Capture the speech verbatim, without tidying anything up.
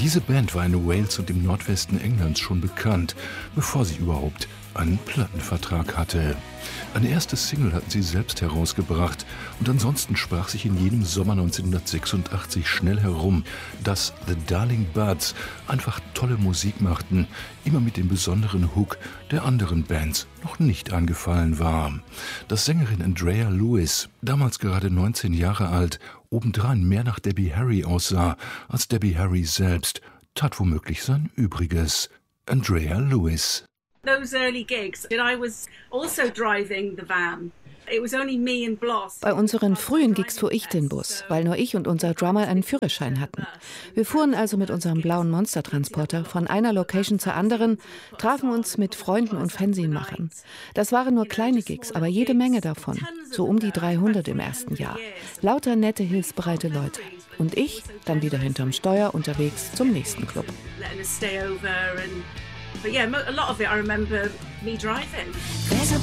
Diese Band war in Wales und im Nordwesten Englands schon bekannt, bevor sie überhaupt einen Plattenvertrag hatte. Eine erste Single hatten sie selbst herausgebracht und ansonsten sprach sich in jedem Sommer neunzehnhundertsechsundachtzig schnell herum, dass The Darling Buds einfach tolle Musik machten, immer mit dem besonderen Hook, der anderen Bands noch nicht eingefallen war. Dass Sängerin Andrea Lewis, damals gerade neunzehn Jahre alt, obendrein mehr nach Debbie Harry aussah als Debbie Harry selbst, tat womöglich sein Übriges. Andrea Lewis. Those early gigs, I was also driving the van. It was only me and Bloss. Bei unseren frühen Gigs fuhr ich den Bus, weil nur ich und unser Drummer einen Führerschein hatten. Wir fuhren also mit unserem blauen Monstertransporter von einer Location zur anderen, trafen uns mit Freunden und Fernsehmachern. Das waren nur kleine Gigs, aber jede Menge davon, so um die dreihundert im ersten Jahr. Lauter nette, hilfsbereite Leute. Und ich dann wieder hinterm Steuer unterwegs zum nächsten Club. But yeah, a lot of it I remember me driving. There's a